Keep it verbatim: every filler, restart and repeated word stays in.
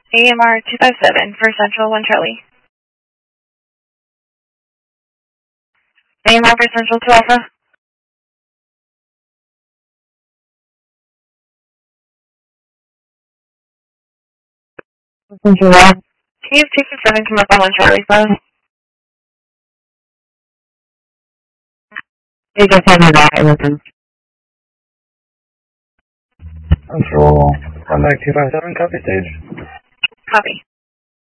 A M R two five seven for Central one Charlie. A M R for Central two Alpha. Central one. Can you have two five seven come up on one Charlie, please? You just tell me that, listen. Central, one nine two five seven, copy stage. Copy.